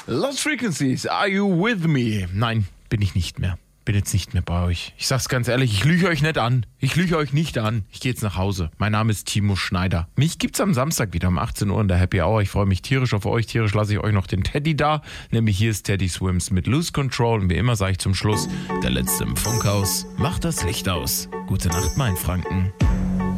Lost Frequencies, are you with me? Nein, bin ich nicht mehr. Bin jetzt nicht mehr bei euch. Ich sag's ganz ehrlich, ich lüge euch nicht an. Ich lüge euch nicht an. Ich gehe jetzt nach Hause. Mein Name ist Timo Schneider. Mich gibt's am Samstag wieder um 18 Uhr in der Happy Hour. Ich freue mich tierisch auf euch. Tierisch lasse ich euch noch den Teddy da. Nämlich hier ist Teddy Swims mit Lose Control. Und wie immer sage ich zum Schluss, der Letzte im Funkhaus macht das Licht aus. Gute Nacht, mein Franken.